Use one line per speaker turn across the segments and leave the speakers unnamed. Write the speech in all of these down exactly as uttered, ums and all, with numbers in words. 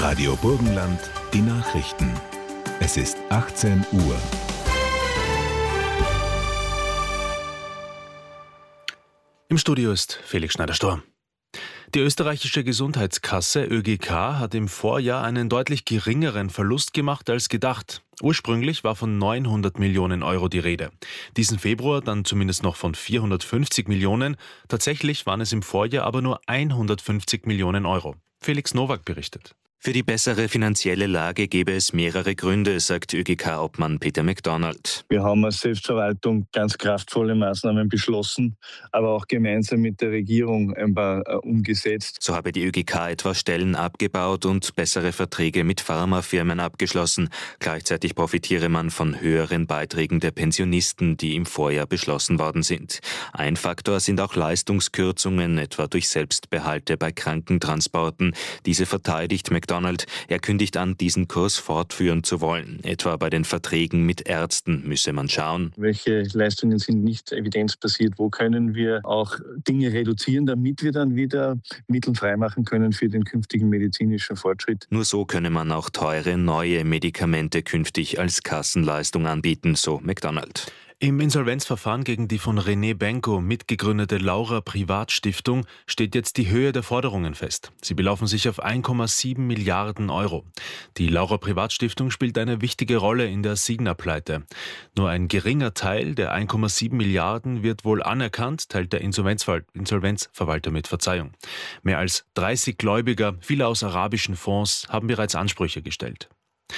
Radio Burgenland, die Nachrichten. Es ist achtzehn Uhr.
Im Studio ist Felix Schneider-Storm. Die österreichische Gesundheitskasse Ö G K hat im Vorjahr einen deutlich geringeren Verlust gemacht als gedacht. Ursprünglich war von neunhundert Millionen Euro die Rede. Diesen Februar dann zumindest noch von vierhundertfünfzig Millionen. Tatsächlich waren es im Vorjahr aber nur hundertfünfzig Millionen Euro. Felix Nowak berichtet.
Für die bessere finanzielle Lage gäbe es mehrere Gründe, sagt Ö G K-Obmann Peter McDonald.
Wir haben als Selbstverwaltung ganz kraftvolle Maßnahmen beschlossen, aber auch gemeinsam mit der Regierung ein paar äh, umgesetzt.
So habe die Ö G K etwa Stellen abgebaut und bessere Verträge mit Pharmafirmen abgeschlossen. Gleichzeitig profitiere man von höheren Beiträgen der Pensionisten, die im Vorjahr beschlossen worden sind. Ein Faktor sind auch Leistungskürzungen, etwa durch Selbstbehalte bei Krankentransporten. Diese verteidigt McDonald. Er kündigt an, diesen Kurs fortführen zu wollen. Etwa bei den Verträgen mit Ärzten müsse man schauen.
Welche Leistungen sind nicht evidenzbasiert? Wo können wir auch Dinge reduzieren, damit wir dann wieder Mittel freimachen können für den künftigen medizinischen Fortschritt?
Nur so könne man auch teure neue Medikamente künftig als Kassenleistung anbieten, so McDonald.
Im Insolvenzverfahren gegen die von René Benko mitgegründete Laura Privatstiftung steht jetzt die Höhe der Forderungen fest. Sie belaufen sich auf ein Komma sieben Milliarden Euro. Die Laura Privatstiftung spielt eine wichtige Rolle in der Signa-Pleite. Nur ein geringer Teil der ein Komma sieben Milliarden wird wohl anerkannt, teilt der Insolvenzver- Insolvenzverwalter mit. Verzeihung. Mehr als dreißig Gläubiger, viele aus arabischen Fonds, haben bereits Ansprüche gestellt.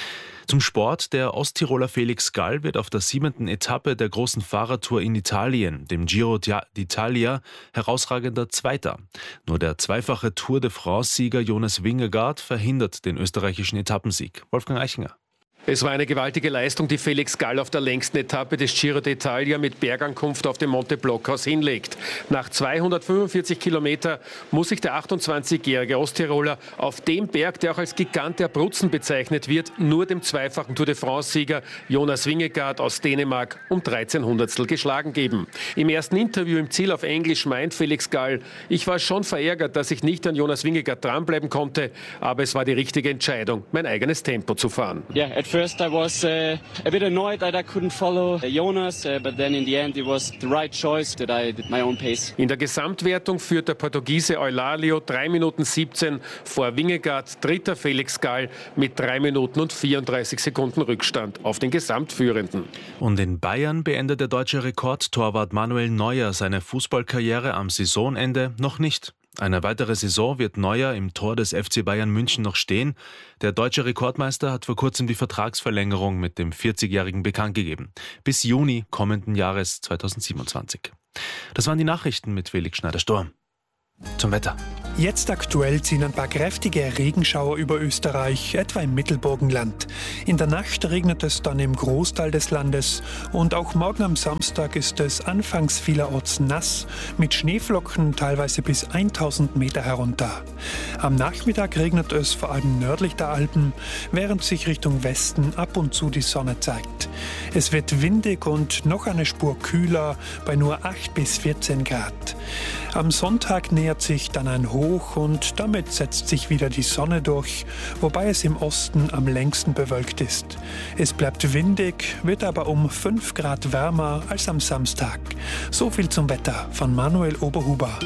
Zum Sport. Der Osttiroler Felix Gall wird auf der siebenten Etappe der großen Fahrradtour in Italien, dem Giro d'Italia, herausragender Zweiter. Nur der zweifache Tour de France-Sieger Jonas Vingegaard verhindert den österreichischen Etappensieg. Wolfgang Eichinger.
Es war eine gewaltige Leistung, die Felix Gall auf der längsten Etappe des Giro d'Italia mit Bergankunft auf dem Monte Blockhaus hinlegt. Nach zweihundertfünfundvierzig Kilometer muss sich der achtundzwanzigjährige Osttiroler auf dem Berg, der auch als Gigant der Abruzzen bezeichnet wird, nur dem zweifachen Tour de France-Sieger Jonas Vingegaard aus Dänemark um dreizehn Hundertstel geschlagen geben. Im ersten Interview im Ziel auf Englisch meint Felix Gall: Ich war schon verärgert, dass ich nicht an Jonas Vingegaard dranbleiben konnte, aber es war die richtige Entscheidung, mein eigenes Tempo zu fahren.
Yeah, at first I was uh, a bit annoyed that I couldn't follow Jonas, uh, but then in the end it was the right choice that I did my own pace.
In der Gesamtwertung führt der Portugiese Eulalio drei Minuten siebzehn vor Vingegaard, dritter Felix Gall mit drei Minuten und vierunddreißig Sekunden Rückstand auf den Gesamtführenden.
Und in Bayern beendet der deutsche Rekordtorwart Manuel Neuer seine Fußballkarriere am Saisonende noch nicht. Eine weitere Saison wird Neuer im Tor des F C Bayern München noch stehen. Der deutsche Rekordmeister hat vor kurzem die Vertragsverlängerung mit dem vierzigjährigen bekannt gegeben. Bis Juni kommenden Jahres zweitausendsiebenundzwanzig. Das waren die Nachrichten mit Felix Schneider-Storm. Zum Wetter.
Jetzt aktuell ziehen ein paar kräftige Regenschauer über Österreich, etwa im Mittelburgenland. In der Nacht regnet es dann im Großteil des Landes und auch morgen am Samstag ist es anfangs vielerorts nass, mit Schneeflocken teilweise bis tausend Meter herunter. Am Nachmittag regnet es vor allem nördlich der Alpen, während sich Richtung Westen ab und zu die Sonne zeigt. Es wird windig und noch eine Spur kühler bei nur acht bis vierzehn Grad. Am Sonntag nähert sich dann ein Hoch und damit setzt sich wieder die Sonne durch, wobei es im Osten am längsten bewölkt ist. Es bleibt windig, wird aber um fünf Grad wärmer als am Samstag. So viel zum Wetter von Manuel Oberhuber.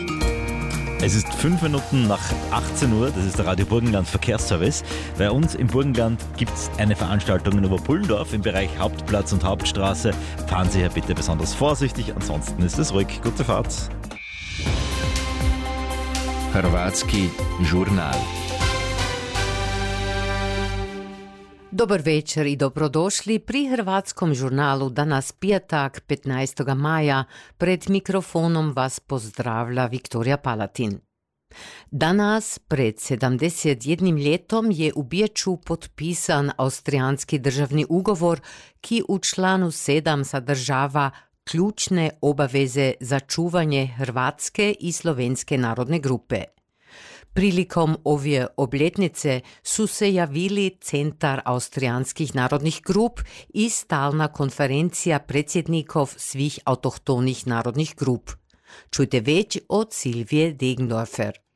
Es ist fünf Minuten nach achtzehn Uhr, das ist der Radio Burgenland Verkehrsservice. Bei uns im Burgenland gibt es eine Veranstaltung in Oberpullendorf im Bereich Hauptplatz und Hauptstraße. Fahren Sie hier bitte besonders vorsichtig, ansonsten ist es ruhig. Gute Fahrt.
Hrvatski žurnal.
Dobar večer i dobrodošli pri Hrvatskom žurnalu danas petak petnaestog maja. Pred mikrofonom vas pozdravlja Viktorija Palatin. Danas, pred sedemdeset jednim letom, je v Beču podpisan avstrijanski državni ugovor, ki v članu sedem sadržava ključne obaveze za čuvanje hrvatske i slovenske narodne grupe. Prilikom ove obletnice su se javili Centar avstrijanskih narodnih grup i stalna konferencija predsjednikov svih autohtonih narodnih grup. Čujte več od Silvije Degendorfer.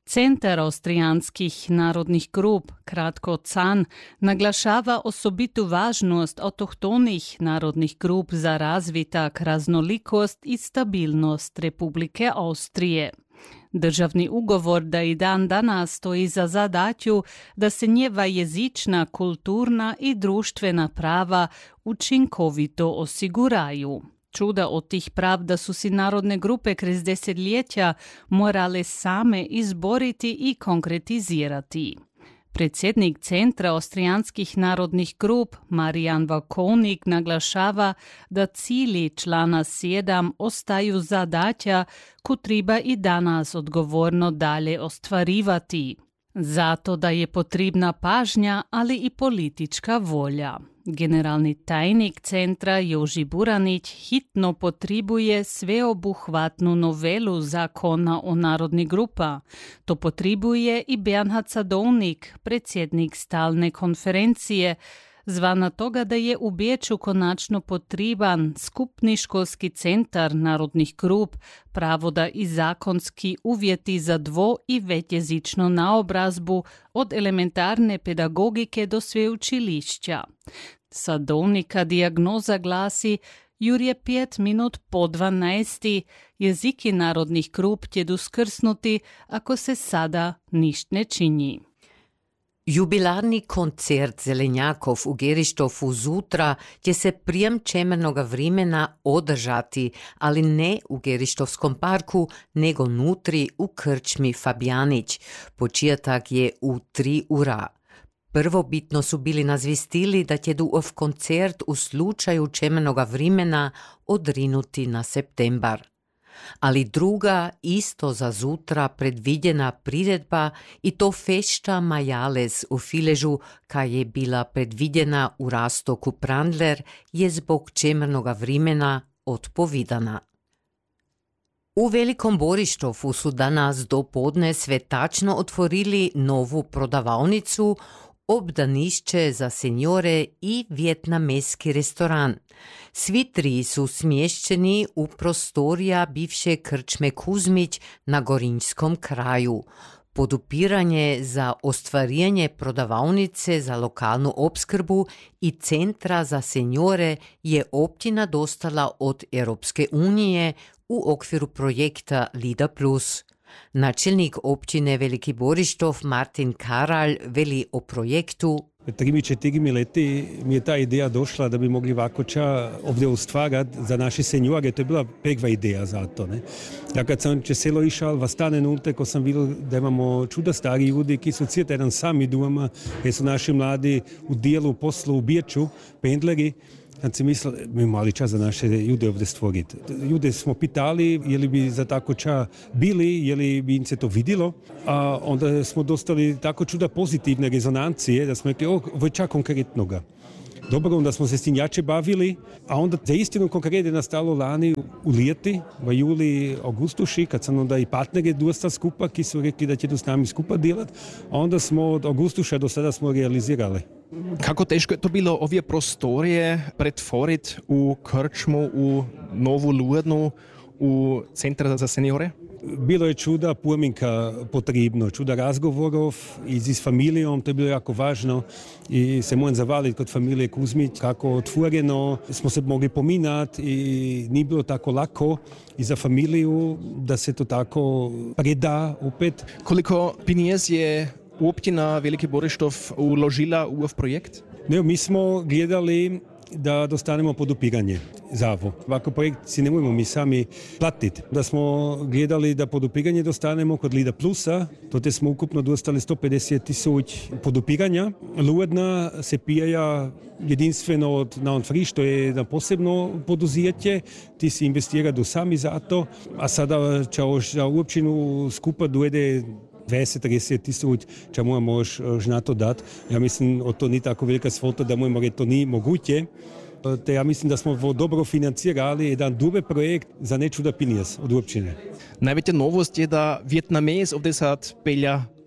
Centar austrijanskih narodnih grup, kratko C A N, naglašava osobitu važnost autohtonih narodnih grup za razvitak, raznolikost i stabilnost Republike Austrije. Državni ugovor da i dan danas stoji za zadaću da se njeva jezična, kulturna i društvena prava učinkovito osiguraju. Čuda od tih pravda su si narodne grupe kroz desetljeća morale same izboriti i konkretizirati. Predsjednik Centra austrijanskih narodnih grup Marijan Valkonik naglašava da cilji člana sedam ostaju zadaća ko treba i danas odgovorno dalje ostvarivati. Zato da je potrebna pažnja, ali i politička volja. Generalni tajnik centra Joži Buranić hitno potrebuje sveobuhvatnu novelu zakona o narodnih grupa. To potrebuje i Bernhard Sadovnik, predsjednik stalne konferencije, zvana toga da je u Beču konačno potreban skupni školski centar narodnih grup, pravoda i zakonski uvjeti za dvo- i većjezičnu naobrazbu od elementarne pedagogike do sveučilišća. Sadovnika dijagnoza glasi: jur je pet minut po dvanaesti, jeziki narodnih grup tjedu skrsnuti ako se sada ništ ne čini.
Jubilarni koncert Zelenjakov u Gerištofu zutra će se prijem čemernoga vremena održati, ali ne u Gerištovskom parku, nego nutri u krčmi Fabijanić. Početak je u tri ura. Prvobitno su bili nazvistili da će ov koncert u slučaju čemernoga vremena odrinuti na septembar. Ali druga, isto za zutra predvidjena priredba i to Fešta Majales u Filežu, ka je bila predvidjena u Rastoku Prandler, je zbog čemernoga vremena odpovidana. U Velikom Borištovu su danas dopodne svetačno otvorili novu prodavavnicu, obdanišće za senjore i vietnameski restoran. Svi tri su smješćeni u prostorija bivše krčme Kuzmić na Gorinjskom kraju. Podupiranje za ostvarijanje prodavavnice za lokalnu opskrbu i centra za senjore je općina dostala od Europske unije u okviru projekta Lida plus. Načelnik općine Veliki Borištov Martin Karalj veli o projektu:
Trimi četirimi leti mi je ta ideja došla da bi mogli vakoča ovdje ustvarati za naše senjore. To je bila prva ideja za to. Ne? Ja kad sam če selo išao, v stane nulte, ko sam videl, da imamo čuda stari ljudi, ki su cijeli jedan sami doma, jer su naši mladi u dijelu poslu u Biječu, pendleri, kad si mislil, mi imamo mali čas za naše ljude ovdje stvoriti. Ljude smo pitali, je li bi za tako ča bili, je li bi im se to vidjelo, a onda smo dostali tako čuda pozitivne rezonancije, da smo rekli, o, ovo je čak konkretnoga. Dobro, onda smo se s tim jače bavili, a onda za istinu konkretno je nastalo lani u lijeti, v juli, augustuši, kad sam onda i partnere dosta skupa, ki su rekli da će tu s nami skupa djelat, a onda smo od augustuša do sada smo realizirali.
Kako teško je to bilo ove prostorije pretvoriti u krčmu, u novu ludnu, u centar za seniore?
Bilo je čuda pumjenka potrebno, čuda razgovorov i s familijom, to je bilo jako važno i se moram zavaliti kod familije Kuzmić kako otvoreno smo se mogli pominati i nije bilo tako lako i za familiju da se to tako preda opet.
Koliko pinjez je općina Veliki Borištov uložila u ovaj projekt?
Ne, mi smo gledali da dostanemo podupiranje za ovo. Ovako projekt si ne možemo mi sami platiti. Da smo gledali da podupiranje dostanemo kod Lida plusa, to te smo ukupno dostali sto pedeset tisuć podupiranja. Ludna se pijaja jedinstveno od Naon Friš, to je na posebno poduzijetje, ti si investira do sami za to, a sada će za uopćinu skupa dojede dvadeset do trideset tisuć, če moramo još na to dati. Ja mislim, o to ni tako velika svota, da moramo reći, to ni moguće. Te ja mislim, da smo dobro financirali jedan dober projekt za nečuda pinjes od općine.
Najveća novost je da Vietnamez ovdje sad pelja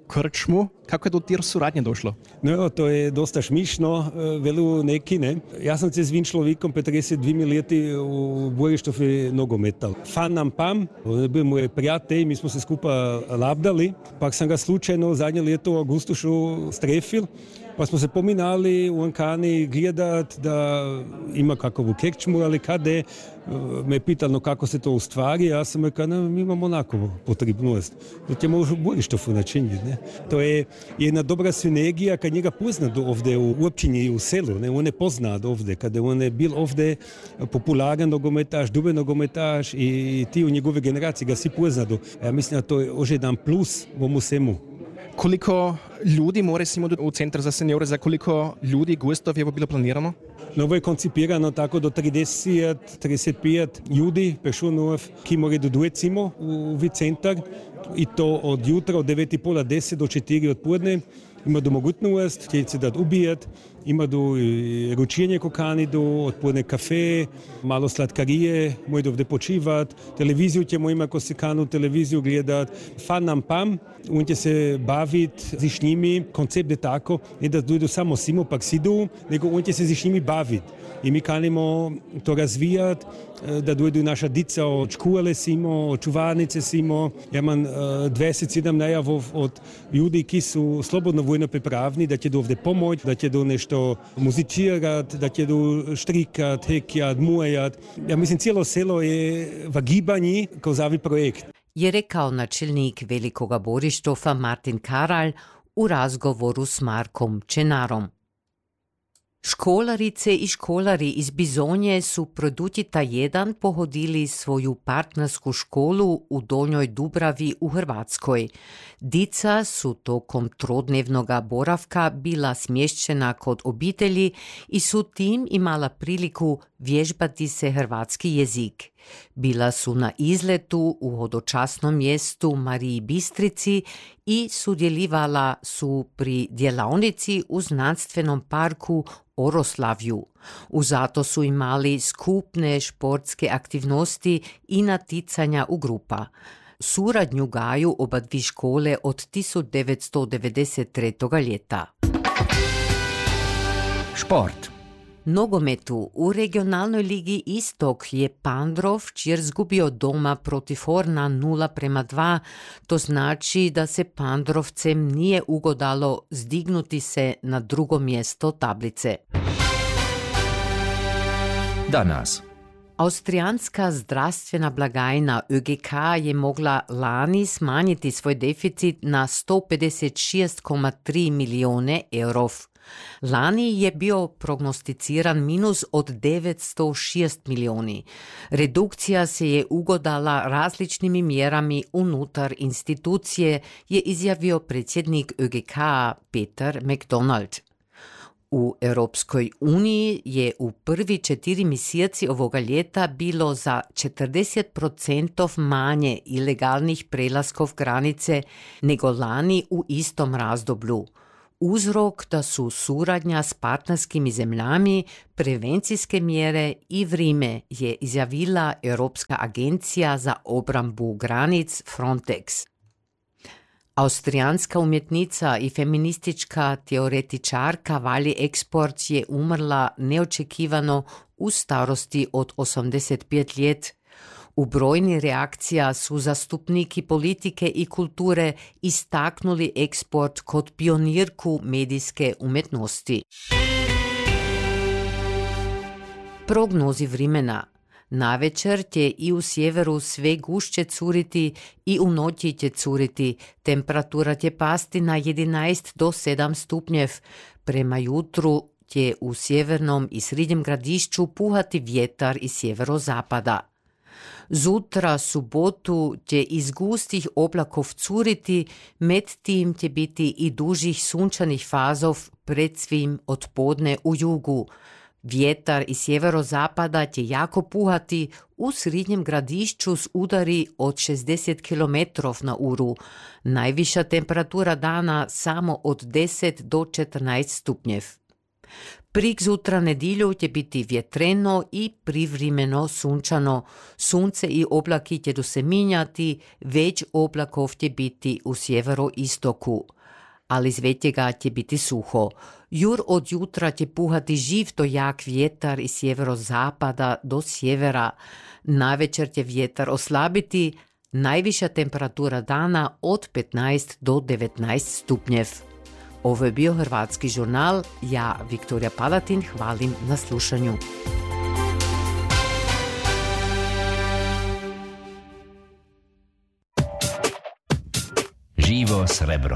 krčmu. Kako je do tih suradnje došlo?
No, to je dosta šmišno, velu neki, ne. Ja sam se s vim človekom petrideset dve leti u Borištovi nogometal. Fan nam pam, on je bil moj prijatelj, mi smo se skupa labdali, pa sam ga slučajno zadnje leto u augustušu strefil, pa smo se pominali u Ankani gledat da ima kakovu krčmu, ali kade, me je pitano kako se to ustvari, ja sam rekao, no, mi imamo onako potrebnost, da ćemo u Borištovu načiniti. Ne. To je jedna dobra sinergija kad njega pozna ovdje u općini i u selu. Ne? On je poznat ovdje, kada on je bil ovdje popularan nogometaš, dober nogometaš i ti u njegove generacije ga si poznadu. Ja mislim da to je už jedan plus v ovom svemu.
Koliko ljudi mora si imati u centar za seniore, za koliko ljudi, gostov je bilo planirano?
No, ovo je koncipirano tako do trideset do trideset pet ljudi, personov, ki mora do recimo u centar i to od jutra od devet i pol do deset do četiri odpodne. Ima do mogućnost, htjeli se dati ubijat, ima do ručenje kokanidu, odpodne kafe, malo slatkarije, moj ovdje počivat, televiziju ćemo ima ko se kanu televiziju gledat, fan nam pam, on će se bavit s njimi, koncept je tako, ne da dojdu samo simo pak sidu, nego on će se s njimi bavit. I mi kanimo to razvijat, da dojdu naša dica od škole simo, od čuvarnice simo. Ja imam dvadeset sedam najavov od ljudi, ki su slobodno vojno pripravni, da će do ovdje pomoć, da će do nešto muzicirat, da će do štrikat, hekjat, mujat. Ja mislim, cijelo selo je v gibanji kao zavi projekt.
Je rekao načelnik Velikoga Borištova Martin Karalj u razgovoru s Markom Čenarom. Školarice i školari iz Bizonje su produtita jedan pohodili svoju partnersku školu u Donjoj Dubravi u Hrvatskoj. Dica su tokom trodnevnoga boravka bila smješćena kod obitelji i su tim imala priliku vježbati se hrvatski jezik. Bila su na izletu u hodočasnom mjestu Mariji Bistrici i sudjelivala su pri djelavnici u znanstvenom parku Oroslavju. Uzato su imali skupne športske aktivnosti i naticanja u grupa. Suradnju gaju oba dvi škole od tisuć devetsto devedeset tretjega ljeta.
Šport.
Nogometu u regionalnoj ligi Istok je Pandrov včer zgubio doma protiv Horna nula prema dva. To znači da se Pandrovcem nije ugodalo zdignuti se na drugo mjesto tablice.
Danas.
Austrijanska zdravstvena blagajna Ö G K je mogla lani smanjiti svoj deficit na sto pedeset šest zarez tri milijone evrov. Lani je bio prognosticiran minus od devetsto šest milijoni. Redukcija se je ugodala različnimi mjerami unutar institucije, je izjavio predsjednik Ö G K Peter McDonald. U Europskoj uniji je u prvi četiri mjeseci ovoga ljeta bilo za četrdeset procentov manje ilegalnih prelaskov granice nego lani u istom razdoblju. Uzrok da su suradnja s partnerskim zemljami, prevencijske mjere i vrime, je izjavila Europska agencija za obrambu granic Frontex. Austrijanska umjetnica i feministička teoretičarka Vali Export je umrla neočekivano u starosti od osemdeset pet let. U brojni reakcija su zastupniki politike i kulture istaknuli Export kot pionirku medijske umetnosti. Prognozi vremena. Navečer će i u sjeveru sve gušće curiti i u noći će curiti. Temperatura će pasti na jedanaest do sedam stupnjev. Prema jutru će u sjevernom i srednjem gradišću puhati vjetar iz sjeverozapada. Zutra, subotu, će iz gustih oblakov curiti, med tim će biti i dužih sunčanih fazov pred svim odpodne u jugu. Vjetar iz sjeverozapada će jako puhati, u srednjem gradišću s udari od šezdeset kilometrov na uru. Najviša temperatura dana samo od deset do četrnaest stupnjev. Prik zutra nedjelju će biti vjetreno i privremeno sunčano. Sunce i oblaki će se minjati, već oblakov će biti u sjeveroistoku. ali zvetjega će biti suho. Jur od jutra će puhati živ do jak vjetar iz sjeverozapada do sjevera. Navečer će vjetar oslabiti, najviša temperatura dana od petnaest do devetnaest stupnjev. Ovo je bio Hrvatski žurnal, ja, Viktorija Palatin, hvalim na slušanju.
Živo srebro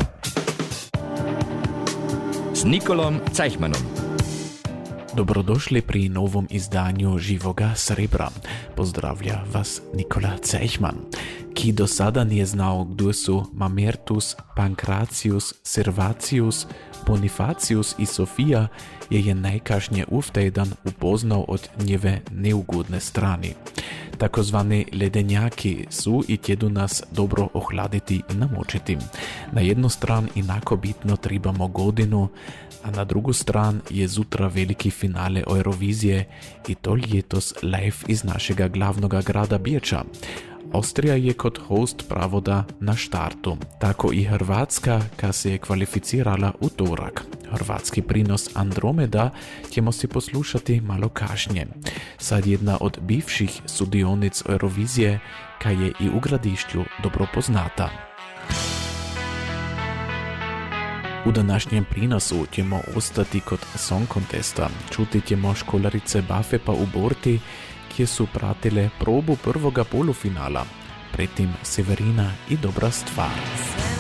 s Nikolom Cajchmanom.
Dobrodošli pri novom izdanju Živoga srebra. Pozdravlja vas Nikola Cajchman, ki do sada nije znao kdo su Mamertus, Pankracius, Servacius, Bonifacius i Sofija, je je najkažnje uv teden upoznal od njeve neugodne strani. Takozvani ledenjaki su i tjedu nas dobro ohladiti i namočiti. Na jednu stran inako bitno trebamo godinu, a na drugu stran je zutra veliki finale Eurovizije i to ljetos live iz našega glavnoga grada Beča. Austrija je kot host pravoda na štartu, tako i Hrvatska, ka se je kvalificirala u torak. Hrvatski prinos Andromeda ćemo si poslušati malo kašnje. Sad jedna od bivših sudionic Eurovizije, ka je i u gradišću dobro poznata. U današnjem prinosu ćemo ostati kod Song Contesta. Čuti ćemo školarice Bafepa u Borti, kje su pratile probu prvoga polufinala, predtem Severina i Dobra stvar.